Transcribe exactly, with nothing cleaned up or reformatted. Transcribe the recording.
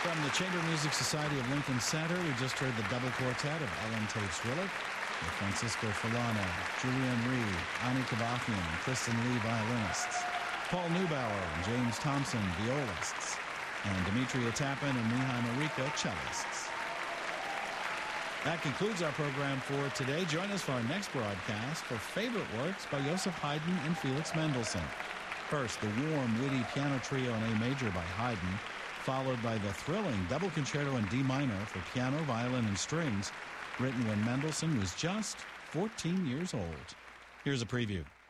From the Chamber Music Society of Lincoln Center, we just heard the double quartet of Ellen Tate-Swillich, with Francisco Fulano, Julianne Reed, Ani Kavakian, and Kristen Lee violinists, Paul Neubauer and James Thompson violists, and Demetria Tappan and Mihai Marika cellists. That concludes our program for today. Join us for our next broadcast for favorite works by Joseph Haydn and Felix Mendelssohn. First, the warm, witty piano trio in A major by Haydn, followed by the thrilling double concerto in D minor for piano, violin, and strings, written when Mendelssohn was just fourteen years old. Here's a preview.